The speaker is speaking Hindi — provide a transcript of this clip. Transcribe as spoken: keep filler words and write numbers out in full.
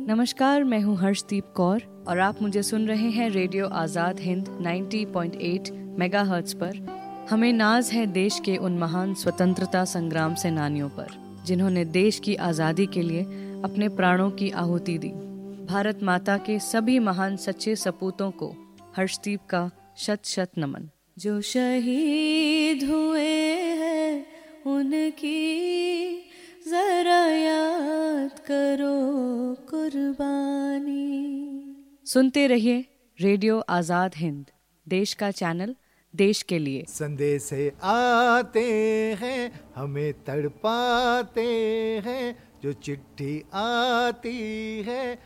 नमस्कार, मैं हूँ हर्षदीप कौर और आप मुझे सुन रहे हैं रेडियो आज़ाद हिंद नब्बे पॉइंट आठ मेगाहर्ट्ज़ पर। हमें नाज है देश के उन महान स्वतंत्रता संग्राम सेनानियों पर जिन्होंने देश की आज़ादी के लिए अपने प्राणों की आहुति दी। भारत माता के सभी महान सच्चे सपूतों को हर्षदीप का शत शत नमन। जो शहीद हुए हैं उनकी जरा याद करो कुर्बानी। सुनते रहिए रेडियो आज़ाद हिंद, देश का चैनल, देश के लिए। संदेश आते हैं हमें तड़पाते हैं, जो चिट्ठी आती है